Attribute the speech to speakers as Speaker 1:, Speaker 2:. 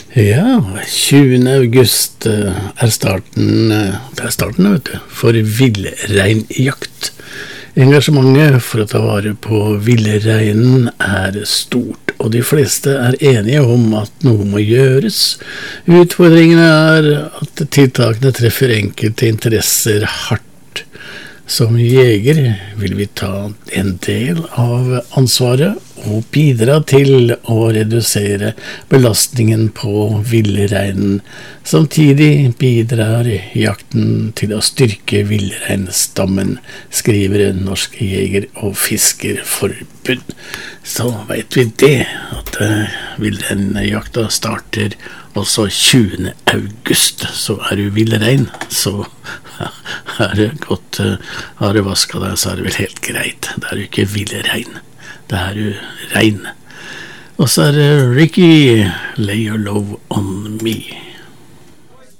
Speaker 1: Ja, 20. august er starten, vet du, for villreinjakt. Engasjementet for å ta vare på villreinen er stort, og de fleste er enige om at noe må gjøres. Utfordringene er at tiltakene treffer enkelte interesser hardt. Som jeger vil vi ta en del av ansvaret og bidra til å redusere belastningen på villreinen. Samtidig bidrar jakten til å styrke villreinstammen, skriver Norsk Jeger- og Fiskerforbund. Så vet vi det, at villreinjakta starter altså 20. august. Så er du villrein, så er det godt, har du vasket deg, så er det vel helt greit. Det er jo ikke villrein, det er jo rein. Og så er det Ricky, Lay Your Love On Me.